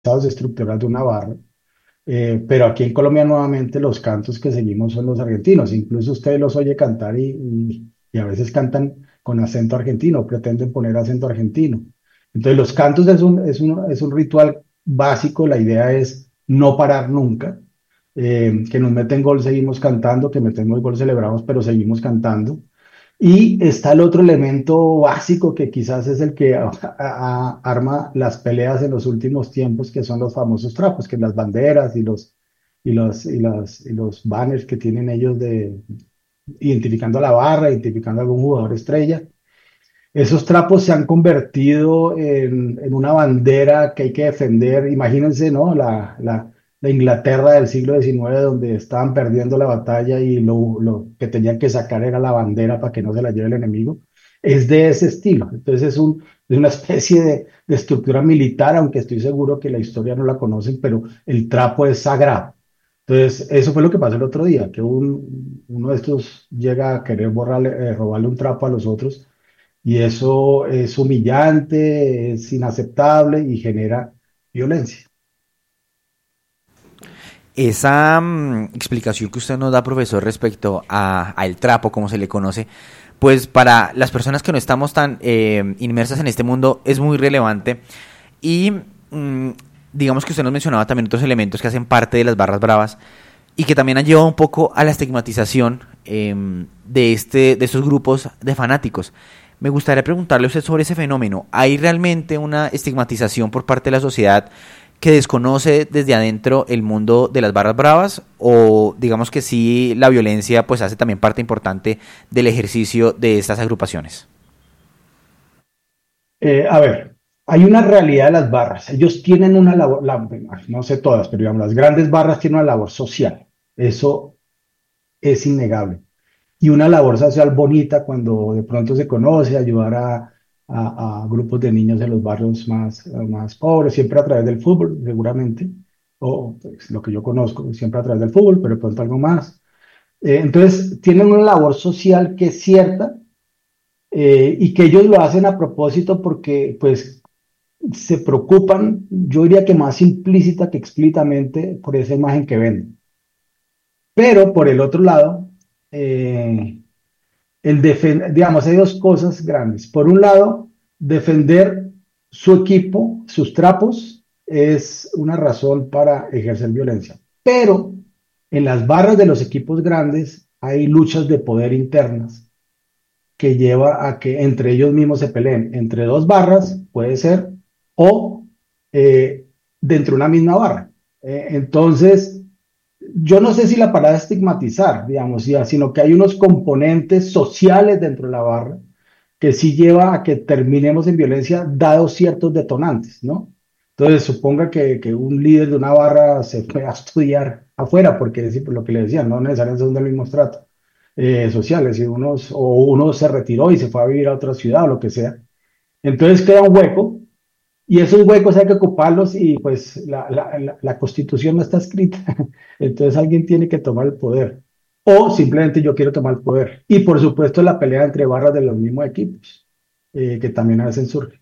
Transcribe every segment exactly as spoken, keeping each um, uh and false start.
estructural de una barra. Eh, pero aquí en Colombia nuevamente los cantos que seguimos son los argentinos. Incluso usted los oye cantar y, y- y a veces cantan con acento argentino, pretenden poner acento argentino. Entonces los cantos es un, es un, es un ritual básico, la idea es no parar nunca. Eh, que nos meten gol seguimos cantando, que metemos gol celebramos, pero seguimos cantando. Y está el otro elemento básico que quizás es el que a- a- arma las peleas en los últimos tiempos, que son los famosos trapos, que las banderas y los, y los, y los, y los banners que tienen ellos de identificando a la barra, identificando a algún jugador estrella. Esos trapos se han convertido en, en una bandera que hay que defender. Imagínense, ¿no? La, la, la Inglaterra del siglo diecinueve, donde estaban perdiendo la batalla y lo, lo que tenían que sacar era la bandera para que no se la lleve el enemigo. Es de ese estilo. Entonces es un, es una especie de, de estructura militar, aunque estoy seguro que la historia no la conocen, pero el trapo es sagrado. Entonces, eso fue lo que pasó el otro día, que un, uno de estos llega a querer borrarle, eh, robarle un trapo a los otros y eso es humillante, es inaceptable y genera violencia. Esa mm, explicación que usted nos da, profesor, respecto a, a el trapo, como se le conoce, pues para las personas que no estamos tan eh, inmersas en este mundo es muy relevante. Y mm, digamos que usted nos mencionaba también otros elementos que hacen parte de las barras bravas y que también han llevado un poco a la estigmatización eh, de, este, de estos grupos de fanáticos. Me gustaría preguntarle a usted sobre ese fenómeno. ¿Hay realmente una estigmatización por parte de la sociedad que desconoce desde adentro el mundo de las barras bravas? ¿O digamos que sí la violencia pues hace también parte importante del ejercicio de estas agrupaciones? Eh, a ver, hay una realidad de las barras. Ellos tienen una labor, la- no sé todas, pero digamos, las grandes barras tienen una labor social. Eso es innegable. Y una labor social bonita cuando de pronto se conoce, ayudar a, a- a grupos de niños en los barrios más, más pobres, siempre a través del fútbol, seguramente, o pues, lo que yo conozco, siempre a través del fútbol, pero de pronto algo más. Eh, entonces, tienen una labor social que es cierta, eh, y que ellos lo hacen a propósito porque, pues, se preocupan, yo diría que más implícita que explícitamente, por esa imagen que venden. Pero por el otro lado, eh, el defen- digamos, hay dos cosas grandes. Por un lado, defender su equipo, sus trapos, es una razón para ejercer violencia. Pero en las barras de los equipos grandes hay luchas de poder internas que lleva a que entre ellos mismos se peleen, entre dos barras, puede ser, o eh, dentro de una misma barra. Eh, entonces, yo no sé si la palabra estigmatizar, digamos, ya, sino que hay unos componentes sociales dentro de la barra que sí lleva a que terminemos en violencia dados ciertos detonantes, ¿no? Entonces, suponga que, que un líder de una barra se fue a estudiar afuera, porque es lo que le decían, no necesariamente son del mismo estrato eh, sociales, y unos, o uno se retiró y se fue a vivir a otra ciudad o lo que sea. Entonces queda un hueco y esos huecos hay que ocuparlos y pues la, la, la, la constitución no está escrita. Entonces alguien tiene que tomar el poder. O simplemente yo quiero tomar el poder. Y por supuesto la pelea entre barras de los mismos equipos, eh, que también a veces surge.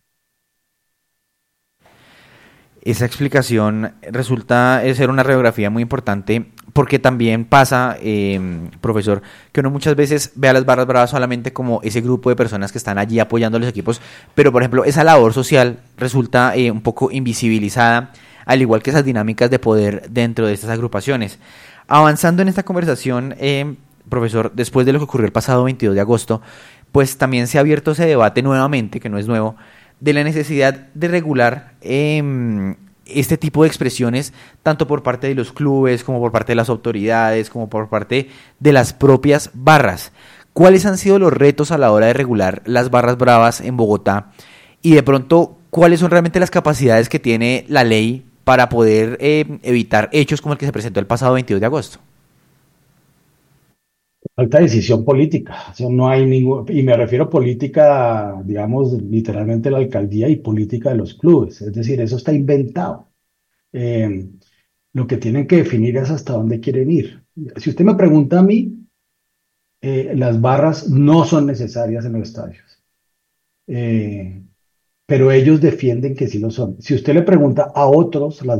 Esa explicación resulta ser una radiografía muy importante porque también pasa, eh, profesor, que uno muchas veces ve a las barras bravas solamente como ese grupo de personas que están allí apoyando a los equipos, pero por ejemplo esa labor social resulta eh, un poco invisibilizada, al igual que esas dinámicas de poder dentro de estas agrupaciones. Avanzando en esta conversación, eh, profesor, después de lo que ocurrió el pasado veintidós de agosto, pues también se ha abierto ese debate nuevamente, que no es nuevo, de la necesidad de regular eh, este tipo de expresiones, tanto por parte de los clubes, como por parte de las autoridades, como por parte de las propias barras. ¿Cuáles han sido los retos a la hora de regular las barras bravas en Bogotá? Y de pronto, ¿cuáles son realmente las capacidades que tiene la ley para poder eh, evitar hechos como el que se presentó el pasado veintidós de agosto? Falta decisión política. O sea, no hay ningún, y me refiero a política, digamos, literalmente la alcaldía y política de los clubes. Es decir, eso está inventado. Eh, lo que tienen que definir es hasta dónde quieren ir. Si usted me pregunta a mí, eh, las barras no son necesarias en los estadios. Eh, pero ellos defienden que sí lo son. Si usted le pregunta a otros, las